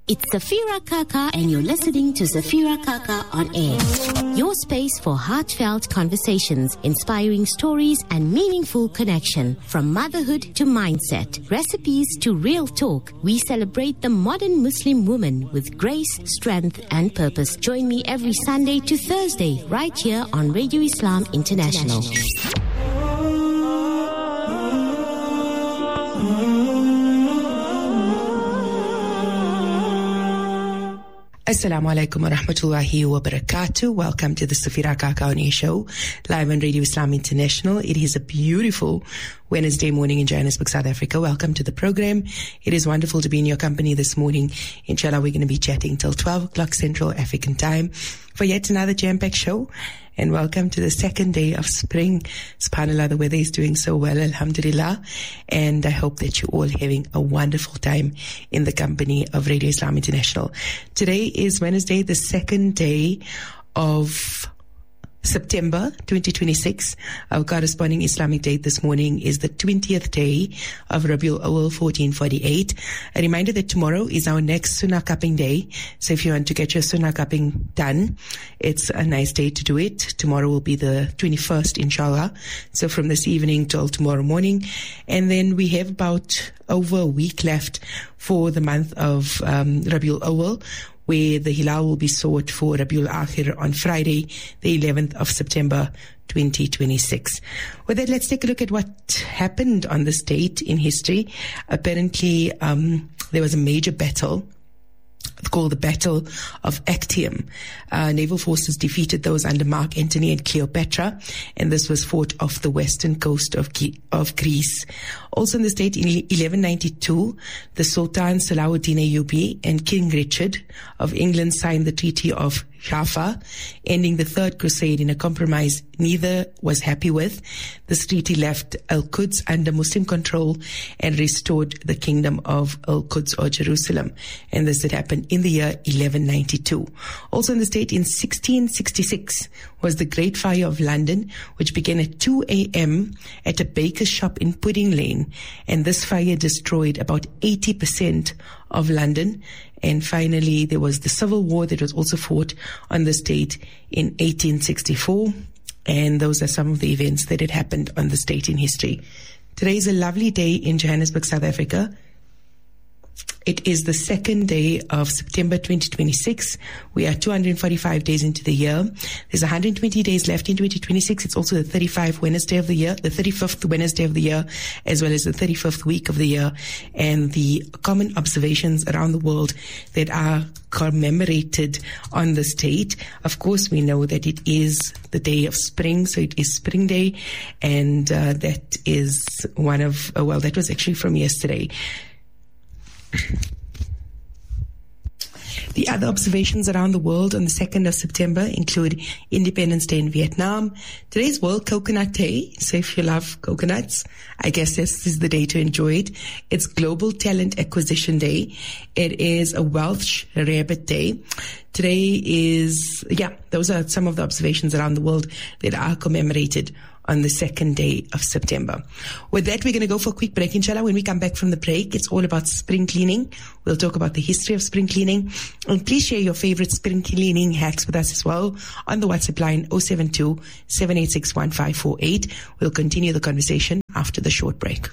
It's Safira Kaka and you're listening to Safira Kaka on air. Your space for heartfelt conversations, inspiring stories and meaningful connection. From motherhood to mindset, recipes to real talk, we celebrate the modern Muslim woman with grace, strength and purpose. Join me every Sunday to Thursday right here on Radio Islam International. Assalamu alaikum wa rahmatullahi wa barakatuh. Welcome to the Safira Kaka on Air show, live on Radio Islam International. It is a beautiful Wednesday morning in Johannesburg, South Africa. Welcome to the program. It is wonderful to be in your company this morning. Inshallah, we're going to be chatting till 12 o'clock Central African time for yet another jam-packed show. And welcome to the second day of spring. SubhanAllah, the weather is doing so well, alhamdulillah. And I hope that you're all having a wonderful time in the company of Radio Islam International. Today is Wednesday, the second day of September 2026. Our corresponding Islamic date this morning is the 20th day of Rabiul Awal 1448. A reminder that tomorrow is our next Sunnah cupping day. So if you want to get your Sunnah cupping done, it's a nice day to do it. Tomorrow will be the 21st, inshallah. So from this evening till tomorrow morning. And then we have about over a week left for the month of Rabiul Awal, where the Hilal will be sought for Rabiul Akhir on Friday, the 11th of September, 2026. With that, let's take a look at what happened on this date in history. Apparently, there was a major battle called the Battle of Actium. Naval forces defeated those under Mark Antony and Cleopatra, and this was fought off the western coast of Greece. Also in this date, in 1192, the Sultan Salahuddin Ayyubi and King Richard of England signed the Treaty of Jaffa, ending the Third Crusade in a compromise neither was happy with. This treaty left Al-Quds under Muslim control and restored the kingdom of Al-Quds or Jerusalem. And this had happened in the year 1192. Also in this date, in 1666, was the Great Fire of London, which began at 2 a.m. at a baker's shop in Pudding Lane. And this fire destroyed about 80% of London. And finally, there was the Civil War that was also fought on this date in 1864. And those are some of the events that had happened on this date in history. Today is a lovely day in Johannesburg, South Africa. It is the second day of September 2026. We are 245 days into the year. There's 120 days left in 2026. It's also the 35th Wednesday of the year, the 35th Wednesday of the year, as well as the 35th week of the year. And the common observations around the world that are commemorated on this date. Of course, we know that it is the day of spring, so it is Spring Day. And that is one of, well, that was actually from yesterday. The other observations around the world on the 2nd of September include Independence Day in Vietnam. Today's World Coconut Day, so if you love coconuts, I guess this is the day to enjoy it. It's Global Talent Acquisition Day. It is a Welsh Rabbit Day. Today is, those are some of the observations around the world that are commemorated on the 2nd day of September. With that, we're going to go for a quick break, inshallah. When we come back from the break, it's all about spring cleaning. We'll talk about the history of spring cleaning. And please share your favorite spring cleaning hacks with us as well on the WhatsApp line 072-786-1548. We'll continue the conversation after the short break.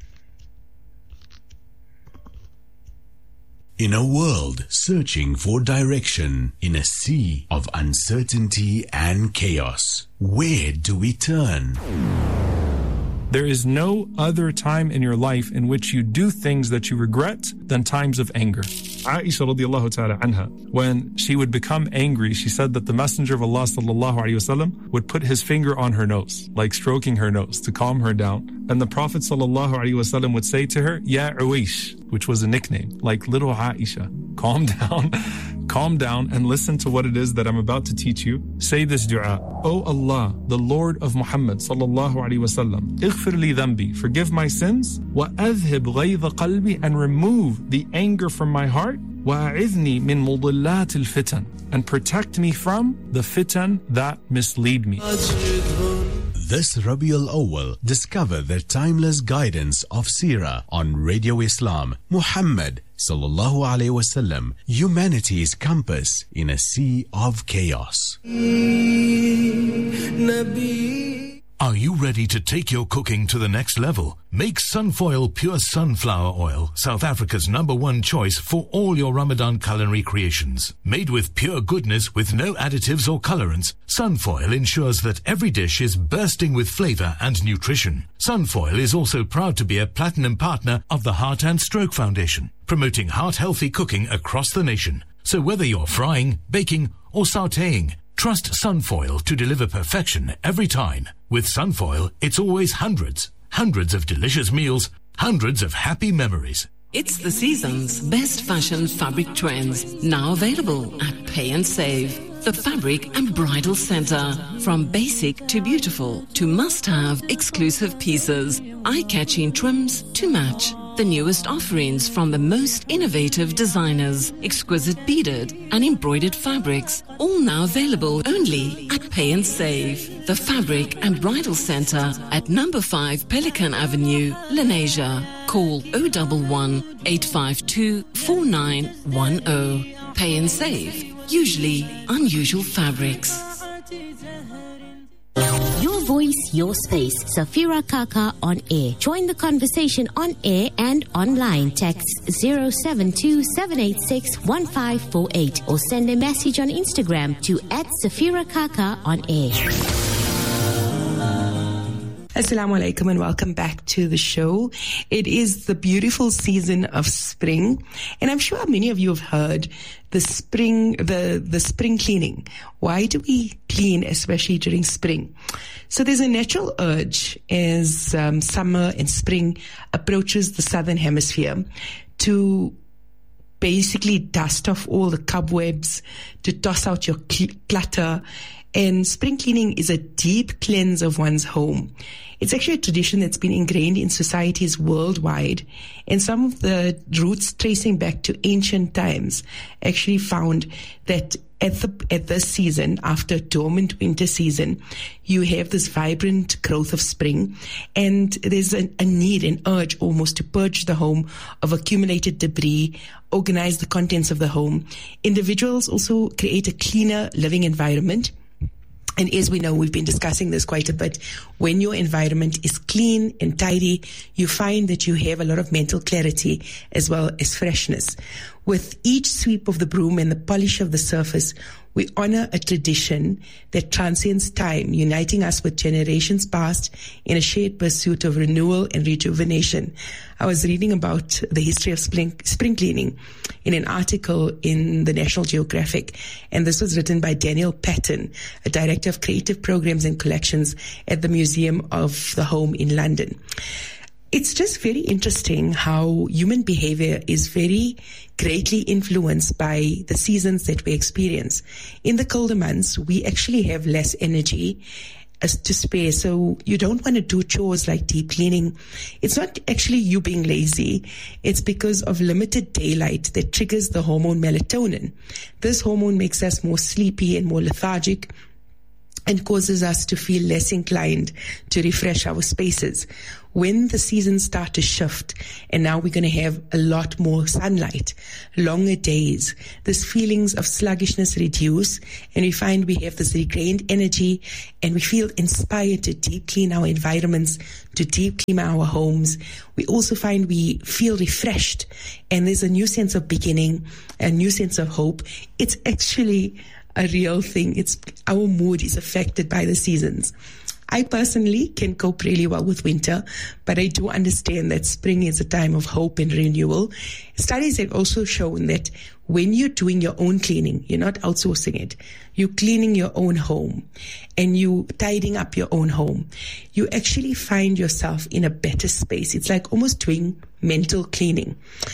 In a world searching for direction, in a sea of uncertainty and chaos, where do we turn? There is no other time in your life in which you do things that you regret than times of anger. Aisha radiallahu ta'ala anha, when she would become angry, she said that the Messenger of Allah sallallahu alayhi wasallam would put his finger on her nose, like stroking her nose to calm her down. And the Prophet sallallahu alayhi wasallam would say to her, Ya Uwaish, which was a nickname, like little Aisha, calm down and listen to what it is that I'm about to teach you. Say this dua, O Allah, the Lord of Muhammad sallallahu alayhi wasallam, ighfir li dhanbi, forgive my sins, wa adhib ghayza qalbi, and remove the anger from my heart, wa a'idhni min mudillat al-fitan, and protect me from the fitan that mislead me. This Rabiul Awal, discover the timeless guidance of Seerah on Radio Islam. Muhammad, sallallahu alaihi wasallam, humanity's compass in a sea of chaos. Are you ready to take your cooking to the next level? Make Sunfoil Pure Sunflower Oil, South Africa's #1 choice for all your Ramadan culinary creations. Made with pure goodness with no additives or colorants, Sunfoil ensures that every dish is bursting with flavor and nutrition. Sunfoil is also proud to be a platinum partner of the Heart and Stroke Foundation, promoting heart-healthy cooking across the nation. So whether you're frying, baking, or sautéing, trust Sunfoil to deliver perfection every time. With Sunfoil, it's always hundreds of delicious meals, hundreds of happy memories. It's the season's best fashion fabric trends, now available at Pay and Save. The Fabric and Bridal Center. From basic to beautiful to must-have exclusive pieces, eye-catching trims to match. The newest offerings from the most innovative designers, exquisite beaded and embroidered fabrics, all now available only at Pay and Save. The Fabric and Bridal Center at number 5 Pelican Avenue, Lenasia. Call 011 852 4910. Pay and Save. Usually unusual fabrics. Your voice, your space. Safira Kaka on air. Join the conversation on air and online. Text 072-786-1548 or send a message on Instagram to @Safira Kaka on air. Assalamu alaikum and welcome back to the show. It is the beautiful season of spring, and I'm sure many of you have heard the spring cleaning. Why do we clean, especially during spring? So there's a natural urge as summer and spring approaches the southern hemisphere to basically dust off all the cobwebs, to toss out your clutter. And spring cleaning is a deep cleanse of one's home. It's actually a tradition that's been ingrained in societies worldwide, and some of the roots tracing back to ancient times actually found that at this season, after a dormant winter season, you have this vibrant growth of spring, and there's a need, an urge almost to purge the home of accumulated debris, organize the contents of the home. Individuals also create a cleaner living environment. And as we know, we've been discussing this quite a bit. When your environment is clean and tidy, you find that you have a lot of mental clarity as well as freshness. With each sweep of the broom and the polish of the surface, we honor a tradition that transcends time, uniting us with generations past in a shared pursuit of renewal and rejuvenation. I was reading about the history of spring cleaning in an article in the National Geographic, and this was written by Daniel Patton, a director of creative programs and collections at the Museum of the Home in London. It's just very interesting how human behavior is very greatly influenced by the seasons that we experience. In the colder months, we actually have less energy to spare, so you don't want to do chores like deep cleaning. It's not actually you being lazy. It's because of limited daylight that triggers the hormone melatonin. This hormone makes us more sleepy and more lethargic, and causes us to feel less inclined to refresh our spaces. When the seasons start to shift, and now we're going to have a lot more sunlight, longer days, these feelings of sluggishness reduce, and we find we have this regained energy, and we feel inspired to deep clean our environments, to deep clean our homes. We also find we feel refreshed, and there's a new sense of beginning, a new sense of hope. It's actually a real thing. It's our mood is affected by the seasons. I personally can cope really well with winter, but I do understand that spring is a time of hope and renewal. Studies have also shown that when you're doing your own cleaning, you're not outsourcing it, you're cleaning your own home and you tidying up your own home, you actually find yourself in a better space. It's like almost doing mental cleaning.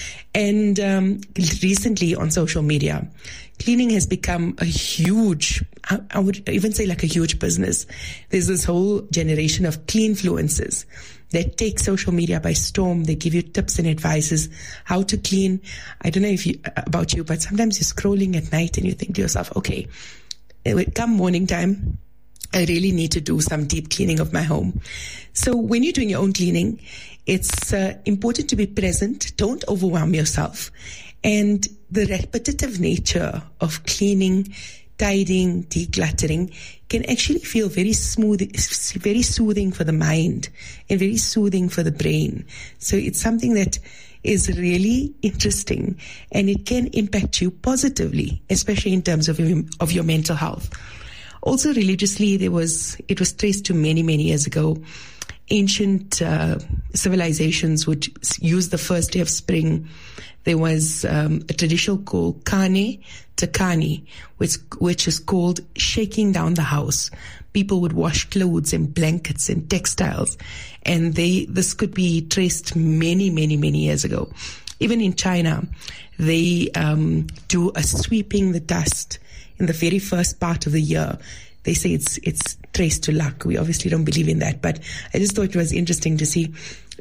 And recently on social media, cleaning has become a huge, I would even say like a huge business. There's this whole generation of cleanfluencers that take social media by storm. They give you tips and advices how to clean. I don't know about you, but sometimes you're scrolling at night and you think to yourself, okay, come morning time, I really need to do some deep cleaning of my home. So when you're doing your own cleaning, It's important to be present. Don't overwhelm yourself. And the repetitive nature of cleaning, tidying, decluttering can actually feel very smooth, very soothing for the mind and very soothing for the brain. So it's something that is really interesting, and it can impact you positively, especially in terms of your mental health. Also, religiously, it was traced to many, many years ago. Ancient civilizations would use the first day of spring. There was a tradition called Kane Takani, which is called shaking down the house. People would wash clothes and blankets and textiles, and this could be traced many, many, many years ago. Even in China, they do a sweeping the dust in the very first part of the year. They say it's traced to luck. We obviously don't believe in that, but I just thought it was interesting to see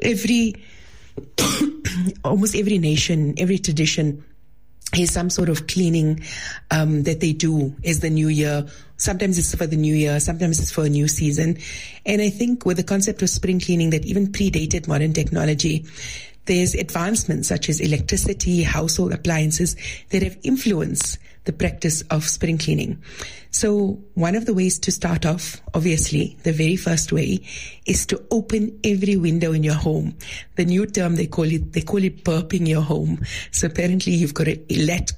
almost every nation, every tradition has some sort of cleaning that they do as the new year. Sometimes it's for the new year, sometimes it's for a new season. And I think with the concept of spring cleaning that even predated modern technology, there's advancements such as electricity, household appliances that have influenced the practice of spring cleaning. So one of the ways to start off, obviously, the very first way is to open every window in your home. The new term they call it burping your home. So apparently you've got to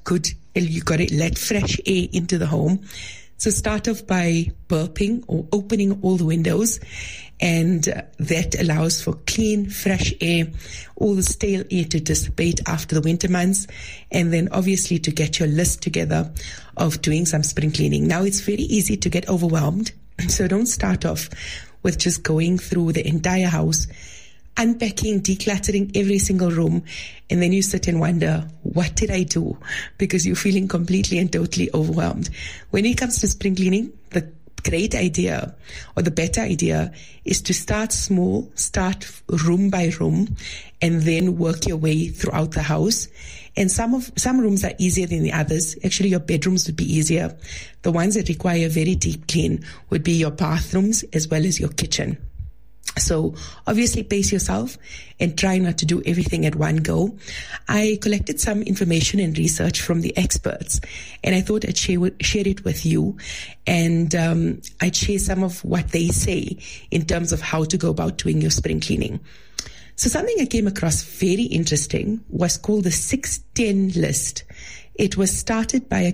let fresh air into the home. So start off by burping or opening all the windows, and that allows for clean, fresh air, all the stale air to dissipate after the winter months, and then obviously to get your list together of doing some spring cleaning. Now, it's very easy to get overwhelmed, so don't start off with just going through the entire house, unpacking, decluttering every single room, and then you sit and wonder, what did I do? Because you're feeling completely and totally overwhelmed. When it comes to spring cleaning, the great idea or the better idea is to start small, start room by room, and then work your way throughout the house. And some rooms are easier than the others. Actually, your bedrooms would be easier. The ones that require a very deep clean would be your bathrooms as well as your kitchen. So obviously pace yourself and try not to do everything at one go. I collected some information and research from the experts, and I thought I'd share it with you, and I'd share some of what they say in terms of how to go about doing your spring cleaning. So something I came across very interesting was called the 610 list. It was started by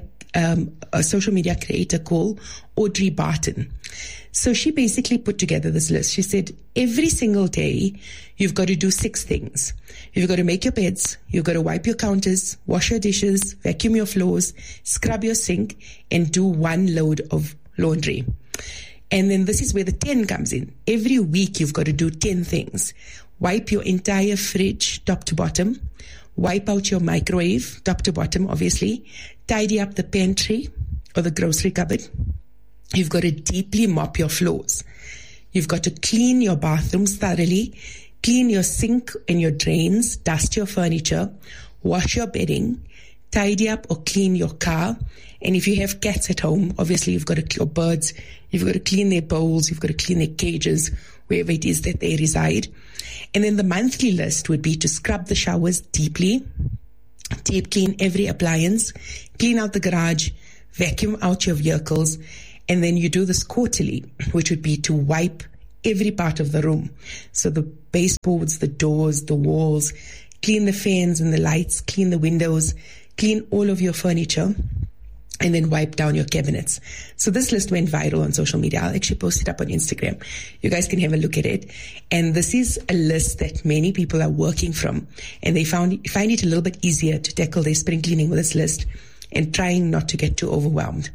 a social media creator called Audrey Barton. So she basically put together this list. She said, every single day, you've got to do 6 things. You've got to make your beds, you've got to wipe your counters, wash your dishes, vacuum your floors, scrub your sink, and do 1 load of laundry. And then this is where the 10 comes in. Every week, you've got to do 10 things. Wipe your entire fridge, top to bottom. Wipe out your microwave, top to bottom, obviously. Tidy up the pantry or the grocery cupboard. You've got to deeply mop your floors. You've got to clean your bathrooms thoroughly, clean your sink and your drains, dust your furniture, wash your bedding, tidy up or clean your car. And if you have cats at home, obviously you've got to, or birds, you've got to clean their bowls, you've got to clean their cages, wherever it is that they reside. And then the monthly list would be to scrub the showers deeply, deep clean every appliance, clean out the garage, vacuum out your vehicles. And then you do this quarterly, which would be to wipe every part of the room. So the baseboards, the doors, the walls, clean the fans and the lights, clean the windows, clean all of your furniture, and then wipe down your cabinets. So this list went viral on social media. I'll actually post it up on Instagram. You guys can have a look at it. And this is a list that many people are working from, and they find it a little bit easier to tackle their spring cleaning with this list and trying not to get too overwhelmed.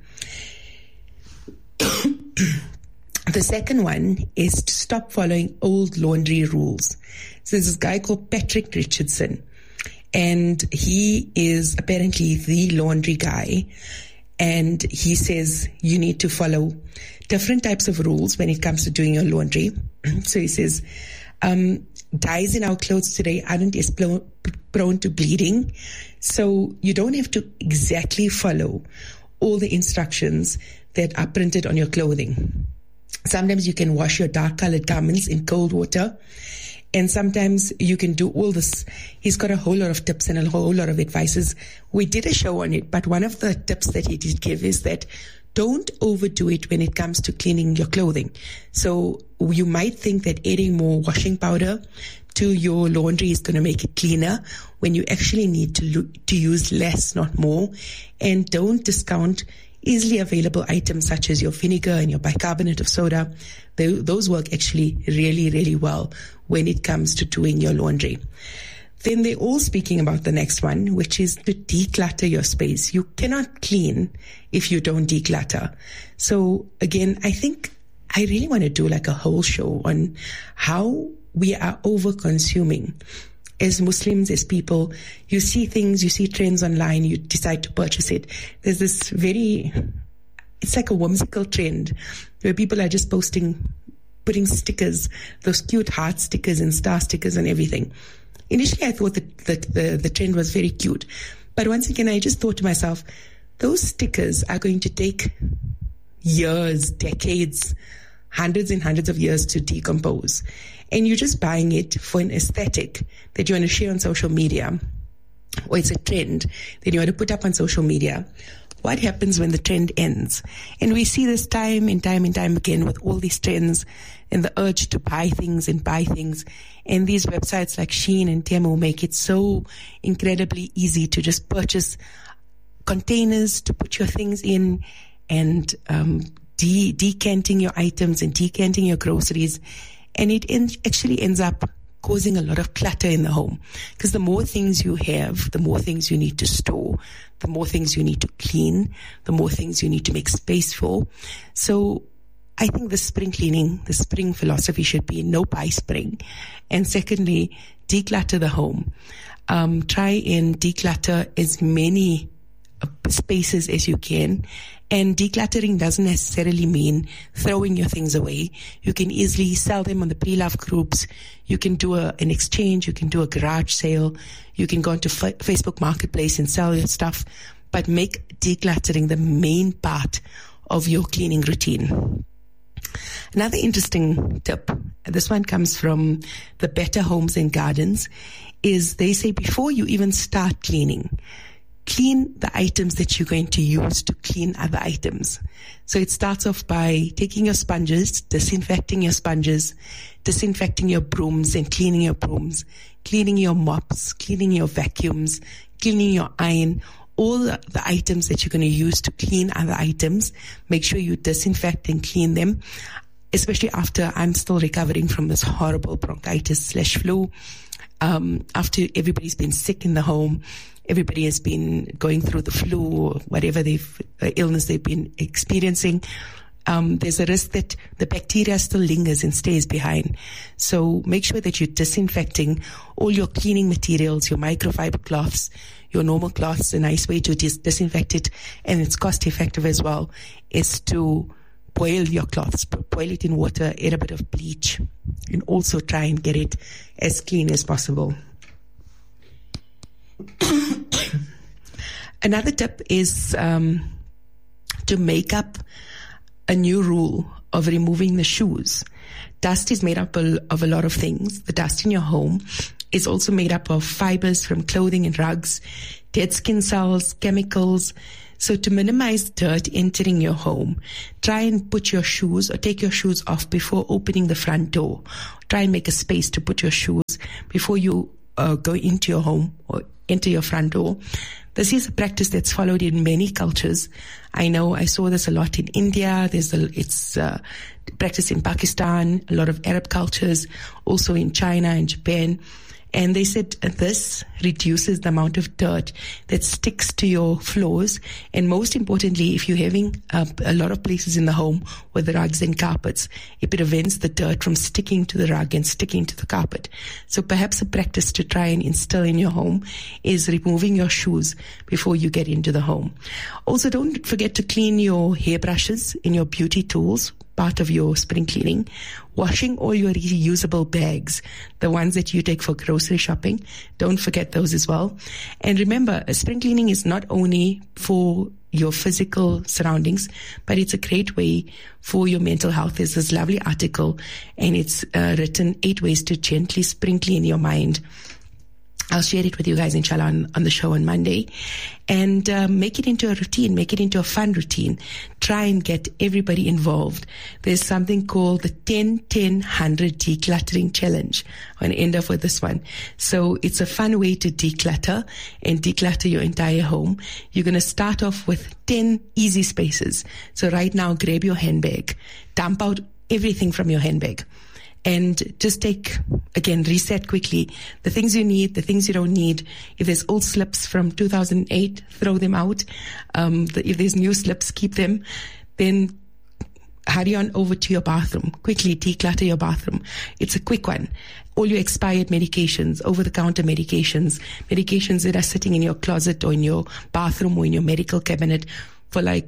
The second one is to stop following old laundry rules. So there's this guy called Patrick Richardson, and he is apparently the laundry guy. And he says you need to follow different types of rules when it comes to doing your laundry. So he says, dyes in our clothes today aren't as prone to bleeding. So you don't have to exactly follow all the instructions that are printed on your clothing. Sometimes you can wash your dark colored garments in cold water, And sometimes you can do all this. He's got a whole lot of tips and a whole lot of advices. We did a show on it, but one of the tips that he did give is that don't overdo it when it comes to cleaning your clothing. So you might think that adding more washing powder to your laundry is going to make it cleaner, when you actually need to use less, not more. And don't discount easily available items such as your vinegar and your bicarbonate of soda. Those work actually really, really well when it comes to doing your laundry. Then they're all speaking about the next one, which is to declutter your space. You cannot clean if you don't declutter. So again, I think I really want to do like a whole show on how we are over consuming as Muslims, as people. You see things, you see trends online, you decide to purchase it. There's this it's like a whimsical trend where people are just putting stickers, those cute heart stickers and star stickers and everything. Initially, I thought that the trend was very cute. But once again, I just thought to myself, those stickers are going to take years, decades, hundreds and hundreds of years to decompose. And you're just buying it for an aesthetic that you want to share on social media, or it's a trend that you want to put up on social media. What happens when the trend ends? And we see this time and time and time again with all these trends and the urge to buy things. And these websites like Shein and Temu make it so incredibly easy to just purchase containers to put your things in, and decanting your items and decanting your groceries. And it actually ends up causing a lot of clutter in the home, because the more things you have, the more things you need to store, the more things you need to clean, the more things you need to make space for. So I think the spring cleaning, the spring philosophy should be no buy spring. And secondly, declutter the home. Try and declutter as many spaces as you can. And decluttering doesn't necessarily mean throwing your things away. You can easily sell them on the pre-love groups. You can do an exchange. You can do a garage sale. You can go into Facebook Marketplace and sell your stuff. But make decluttering the main part of your cleaning routine. Another interesting tip, this one comes from the Better Homes and Gardens, is they say before you even start cleaning, clean the items that you're going to use to clean other items. So it starts off by taking your sponges, disinfecting your sponges, disinfecting your brooms and cleaning your brooms, cleaning your mops, cleaning your vacuums, cleaning your iron, all the items that you're going to use to clean other items. Make sure you disinfect and clean them, especially after I'm still recovering from this horrible bronchitis/flu. After everybody's been sick in the home, everybody has been going through the flu or whatever illness they've been experiencing. There's a risk that the bacteria still lingers and stays behind. So make sure that you're disinfecting all your cleaning materials, your microfiber cloths, your normal cloths. A nice way to disinfect it, and it's cost effective as well, is to boil your cloths, boil it in water, add a bit of bleach, and also try and get it as clean as possible. Another tip is to make up a new rule of removing the shoes. Dust is made up of a lot of things. The dust in your home is also made up of fibers from clothing and rugs, dead skin cells, chemicals. So to minimize dirt entering your home, try and put your shoes or take your shoes off before opening the front door. Try and make a space to put your shoes before you go into your home or enter your front door. This is a practice that's followed in many cultures. I know I saw this a lot in India. It's practiced in Pakistan, a lot of Arab cultures, also in China and Japan. And they said this reduces the amount of dirt that sticks to your floors. And most importantly, if you're having a lot of places in the home with rugs and carpets, it prevents the dirt from sticking to the rug and sticking to the carpet. So perhaps a practice to try and instill in your home is removing your shoes before you get into the home. Also, don't forget to clean your hairbrushes and your beauty tools. part of your spring cleaning. Washing all your reusable bags, the ones that you take for grocery shopping. Don't forget those as well. And remember, spring cleaning is not only for your physical surroundings, but it's a great way for your mental health. There's this lovely article, and it's written 8 ways to gently spring clean your mind. I'll share it with you guys, inshallah, on the show on Monday. And make it into a routine, make it into a fun routine. Try and get everybody involved. There's something called the 10-10-100 decluttering challenge. I'm going to end off with this one. So it's a fun way to declutter and declutter your entire home. You're going to start off with 10 easy spaces. So right now, grab your handbag, dump out everything from your handbag. And just reset quickly the things you need, the things you don't need. If there's old slips from 2008, throw them out. If there's new slips, keep them. Then hurry on over to your bathroom. Quickly declutter your bathroom. It's a quick one. All your expired medications, over-the-counter medications that are sitting in your closet or in your bathroom or in your medical cabinet for I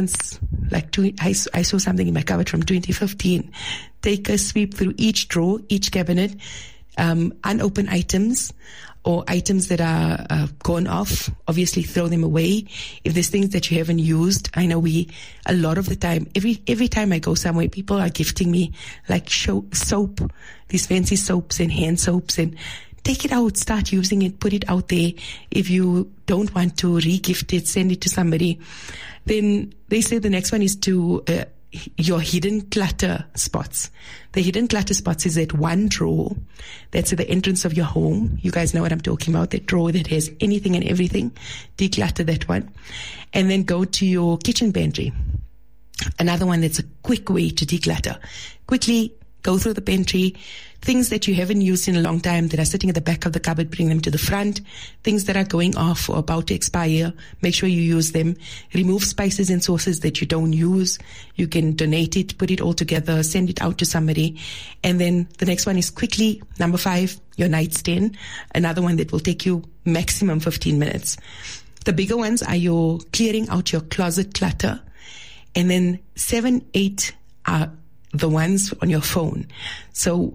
saw something in my cupboard from 2015. Take a sweep through each drawer, each cabinet, unopened items or items that are gone off, obviously throw them away. If there's things that you haven't used, I know a lot of the time, every time I go somewhere, people are gifting me like soap, these fancy soaps and hand soaps, and take it out, start using it, put it out there. If you don't want to re-gift it, send it to somebody. Then they say the next one is to your hidden clutter spots. The hidden clutter spots is that one drawer that's at the entrance of your home. You guys know what I'm talking about, that drawer that has anything and everything. Declutter that one. And then go to your kitchen pantry. Another one that's a quick way to declutter. Quickly go through the pantry. Things that you haven't used in a long time that are sitting at the back of the cupboard, bring them to the front. Things that are going off or about to expire, make sure you use them. Remove spices and sauces that you don't use. You can donate it, put it all together, send it out to somebody. And then the next one is quickly, number 5, your nightstand. Another one that will take you maximum 15 minutes. The bigger ones are your clearing out your closet clutter. And then 7, 8 are the ones on your phone. So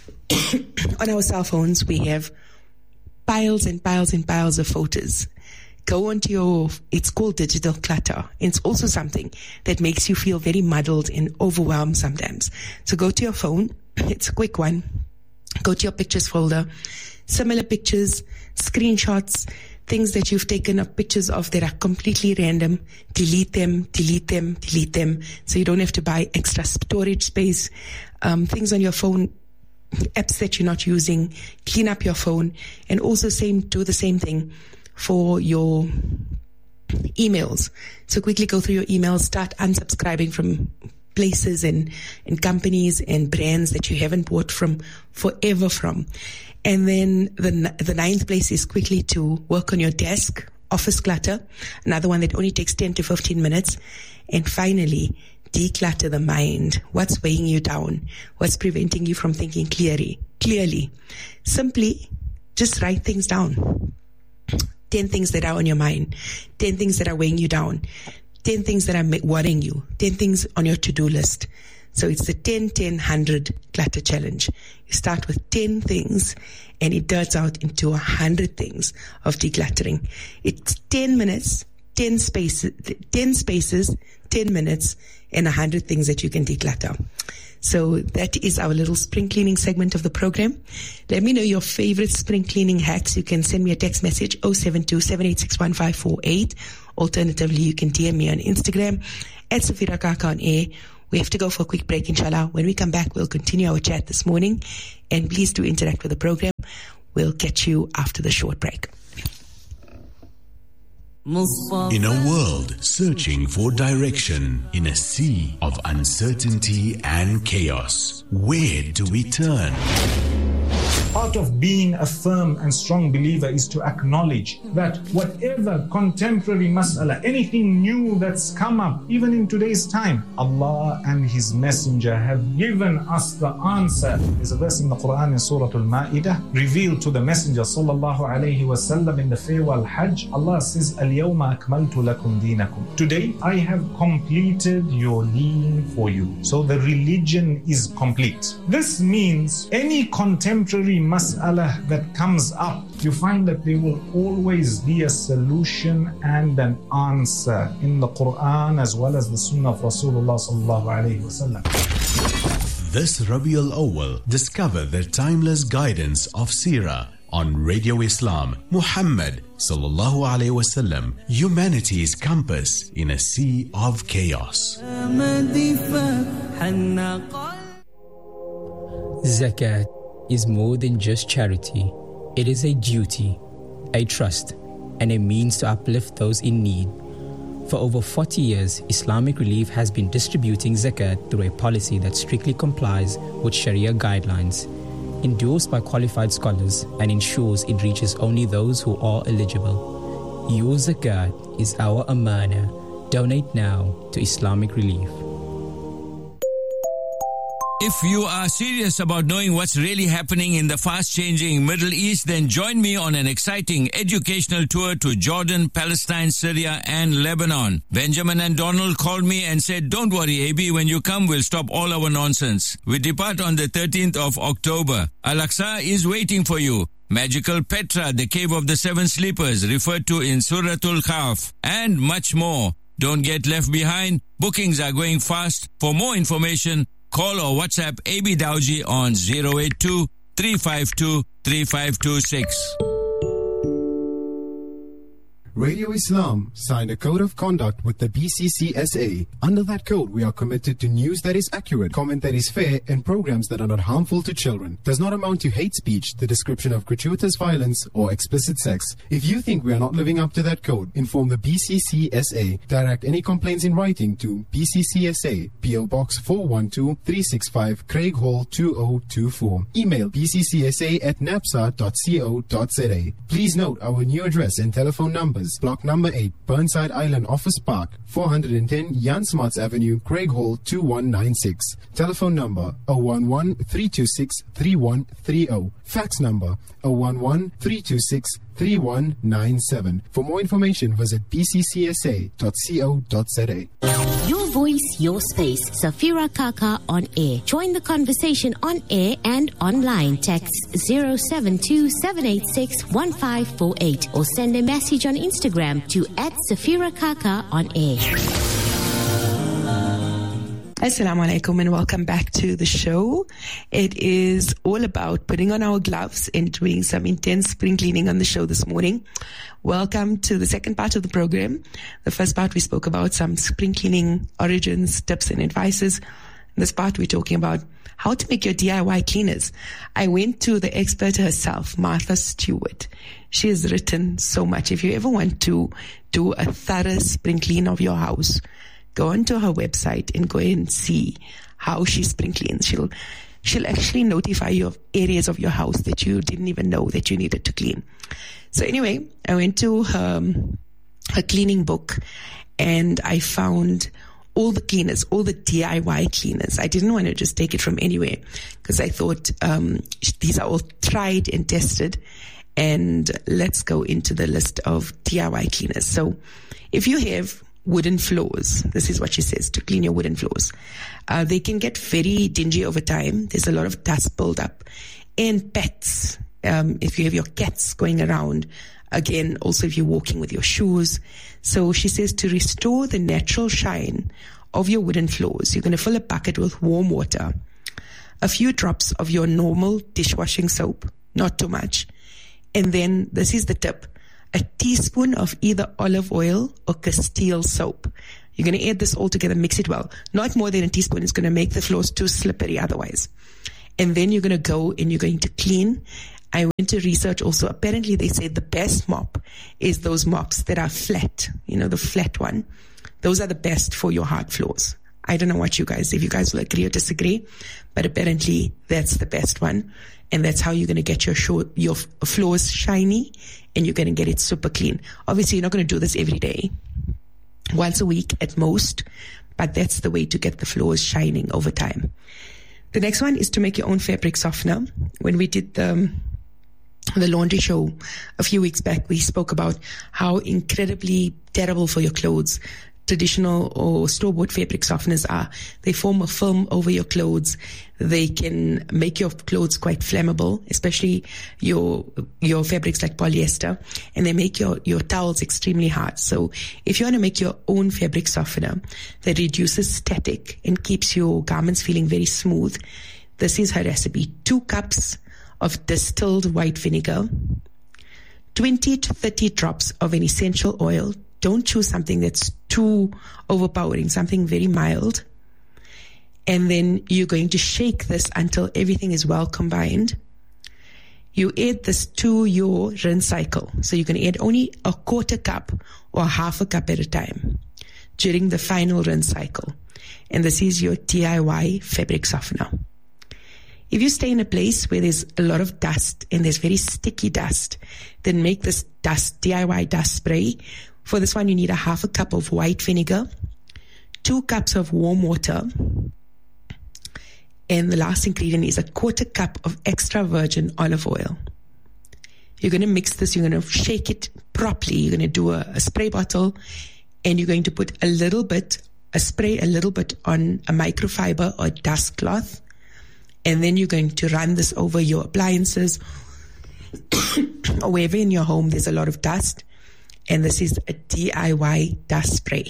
on our cell phones, we have piles and piles and piles of photos. Go onto it's called digital clutter. It's also something that makes you feel very muddled and overwhelmed sometimes. So go to your phone. It's a quick one. Go to your pictures folder. Similar pictures, screenshots, things that you've taken up pictures of that are completely random. Delete them. So you don't have to buy extra storage space. Things on your phone, apps that you're not using, clean up your phone. And also do the same thing for your emails. So quickly go through your emails, start unsubscribing from places and companies and brands that you haven't bought from forever from. And then the 9th place is quickly to work on your desk, office clutter, another one that only takes 10 to 15 minutes. And finally, declutter the mind. What's weighing you down? What's preventing you from thinking clearly? Simply just write things down. 10 things that are on your mind, 10 things that are weighing you down, 10 things that are worrying you, 10 things on your to-do list. So it's the 10-10-100 clutter challenge. You start with 10 things and it turns out into 100 things of decluttering. It's 10 minutes, 10 spaces, 10 minutes and 100 things that you can declutter. So that is our little spring cleaning segment of the program. Let me know your favorite spring cleaning hacks. You can send me a text message 072-786-1548. Alternatively, you can DM me on Instagram at Safira Kaka on air. We have to go for a quick break, inshallah. When we come back, we'll continue our chat this morning. And please do interact with the program. We'll catch you after the short break. In a world searching for direction, in a sea of uncertainty and chaos, where do we turn? Part of being a firm and strong believer is to acknowledge that whatever contemporary mas'ala, anything new that's come up, even in today's time, Allah and His Messenger have given us the answer. There's a verse in the Quran in Surah Al-Ma'idah revealed to the Messenger sallallahu alayhi wasallam in the farewell Hajj. Allah says, Al-yawma akmaltu lakum dinakum. Today I have completed your deen for you. So the religion is complete. This means any contemporary mas'ala that comes up, you find that there will always be a solution and an answer in the Quran as well as the Sunnah of Rasulullah sallallahu alayhi wasallam. This Rabiul Awwal, discover the timeless guidance of Seerah on Radio Islam. Muhammad sallallahu alayhi wasallam, humanity's compass in a sea of chaos. Zakat is more than just charity. It is a duty, a trust, and a means to uplift those in need. For over 40 years, Islamic Relief has been distributing zakat through a policy that strictly complies with Sharia guidelines, endorsed by qualified scholars, and ensures it reaches only those who are eligible. Your zakat is our amana. Donate now to Islamic Relief. If you are serious about knowing what's really happening in the fast-changing Middle East, then join me on an exciting educational tour to Jordan, Palestine, Syria, and Lebanon. Benjamin and Donald called me and said, "Don't worry, AB, when you come, we'll stop all our nonsense." We depart on the 13th of October. Al-Aqsa is waiting for you. Magical Petra, the cave of the seven sleepers, referred to in Suratul Kahf, and much more. Don't get left behind. Bookings are going fast. For more information, call or WhatsApp AB Dawji on 082 352 3526. Radio Islam signed a code of conduct with the BCCSA. Under that code, we are committed to news that is accurate, comment that is fair, and programs that are not harmful to children. Does not amount to hate speech, the description of gratuitous violence, or explicit sex. If you think we are not living up to that code, inform the BCCSA. Direct any complaints in writing to BCCSA, PO Box 412 365, Craig Hall 2024. Email bccsa@napsa.co.za. Please note our new address and telephone numbers. Block number 8, Burnside Island Office Park, 410 Jan Smarts Avenue, Craig Hall 2196. Telephone number 011-326-3130. Fax number 011-326-3197. For more information, visit bccsa.co.za. Your voice, your space. Safira Kaka on air. Join the conversation on air and online. Text 072-786-1548 or send a message on Instagram to @Safira Kaka on air. Assalamu alaikum and welcome back to the show. It is all about putting on our gloves and doing some intense spring cleaning on the show this morning. Welcome to the second part of the program. The first part we spoke about some spring cleaning origins, tips and advices. In this part we're talking about how to make your DIY cleaners. I went to the expert herself, Martha Stewart. She has written so much. If you ever want to do a thorough spring clean of your house, go onto her website and go and see how she spring cleans. She'll actually notify you of areas of your house that you didn't even know that you needed to clean. So anyway, I went to her cleaning book and I found all the cleaners, all the DIY cleaners. I didn't want to just take it from anywhere because I thought these are all tried and tested. And let's go into the list of DIY cleaners. So if you have wooden floors, this is what she says, to clean your wooden floors. They can get very dingy over time. There's a lot of dust build up. And pets, if you have your cats going around, again, also if you're walking with your shoes. So she says to restore the natural shine of your wooden floors, you're going to fill a bucket with warm water, a few drops of your normal dishwashing soap, not too much. And then, this is the tip, a teaspoon of either olive oil or Castile soap. You're going to add this all together, mix it well. Not more than a teaspoon. It's going to make the floors too slippery otherwise. And then you're going to go and you're going to clean. I went to research also. Apparently they say the best mop is those mops that are flat. You know, the flat one. Those are the best for your hard floors. I don't know what if you guys will agree or disagree, but apparently that's the best one. And that's how you're going to get your floors shiny and you're going to get it super clean. Obviously, you're not going to do this every day, once a week at most, but that's the way to get the floors shining over time. The next one is to make your own fabric softener. When we did the laundry show a few weeks back, we spoke about how incredibly terrible for your clothes traditional or store-bought fabric softeners are. They form a film over your clothes. They can make your clothes quite flammable, especially your fabrics like polyester, and they make your towels extremely hard. So if you want to make your own fabric softener that reduces static and keeps your garments feeling very smooth, this is her recipe. 2 cups of distilled white vinegar, 20 to 30 drops of an essential oil. Don't choose something that's too overpowering, something very mild. And then you're going to shake this until everything is well combined. You add this to your rinse cycle. So you can add only a 1/4 cup or 1/2 cup at a time during the final rinse cycle. And this is your DIY fabric softener. If you stay in a place where there's a lot of dust and there's very sticky dust, then make this DIY dust spray. For this one, you need a 1/2 cup of white vinegar, 2 cups of warm water, and the last ingredient is a 1/4 cup of extra virgin olive oil. You're going to mix this, you're going to shake it properly. You're going to do a spray bottle, and you're going to put spray a little bit on a microfiber or dust cloth, and then you're going to run this over your appliances or wherever in your home there's a lot of dust. And this is a DIY dust spray.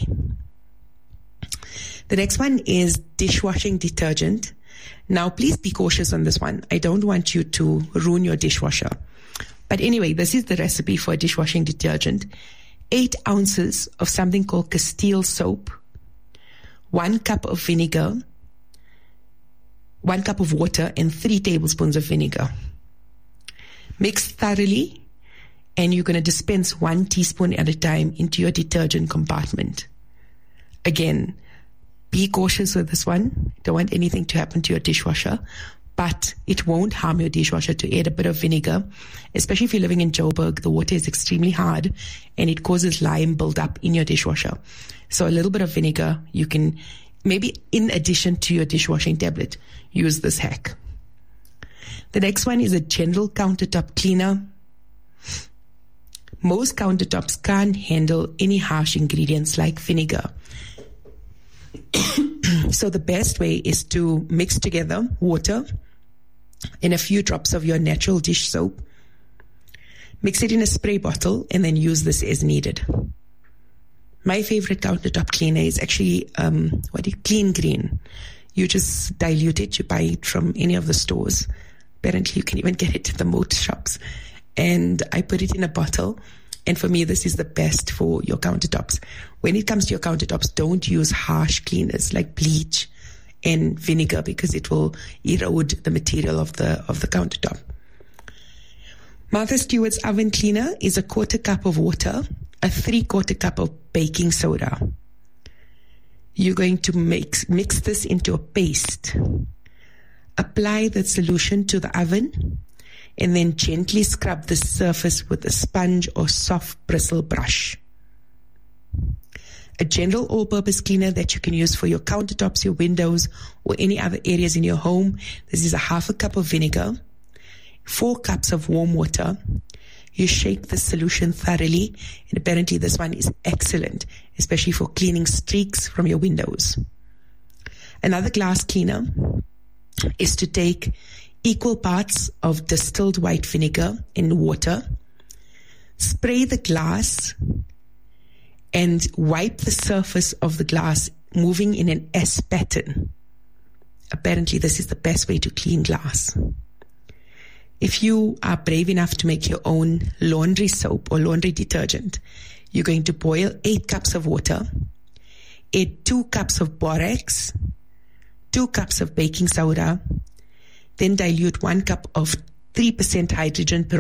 The next one is dishwashing detergent. Now, please be cautious on this one. I don't want you to ruin your dishwasher. But anyway, this is the recipe for dishwashing detergent. 8 ounces of something called Castile soap, 1 cup of vinegar, 1 cup of water, and 3 tablespoons of vinegar. Mix thoroughly. And you're going to dispense 1 teaspoon at a time into your detergent compartment. Again, be cautious with this one. Don't want anything to happen to your dishwasher, but it won't harm your dishwasher to add a bit of vinegar, especially if you're living in Joburg. The water is extremely hard and it causes lime buildup in your dishwasher. So a little bit of vinegar, you can maybe in addition to your dishwashing tablet, use this hack. The next one is a general countertop cleaner. Most countertops can't handle any harsh ingredients like vinegar. So the best way is to mix together water and a few drops of your natural dish soap. Mix it in a spray bottle and then use this as needed. My favorite countertop cleaner is actually Clean Green. You just dilute it. You buy it from any of the stores. Apparently you can even get it at the motor shops. And I put it in a bottle. And for me, this is the best for your countertops. When it comes to your countertops, don't use harsh cleaners like bleach and vinegar because it will erode the material of the countertop. Martha Stewart's oven cleaner is a 1/4 cup of water, a 3/4 cup of baking soda. You're going to mix this into a paste. Apply the solution to the oven and then gently scrub the surface with a sponge or soft bristle brush. A general all-purpose cleaner that you can use for your countertops, your windows, or any other areas in your home. This is a 1/2 cup of vinegar, 4 cups of warm water. You shake the solution thoroughly, and apparently this one is excellent, especially for cleaning streaks from your windows. Another glass cleaner is to take equal parts of distilled white vinegar and water, spray the glass, and wipe the surface of the glass, moving in an S pattern. Apparently, this is the best way to clean glass. If you are brave enough to make your own laundry soap or laundry detergent, you're going to boil 8 cups of water, add 2 cups of borax, 2 cups of baking soda, then dilute 1 cup of 3% hydrogen peroxide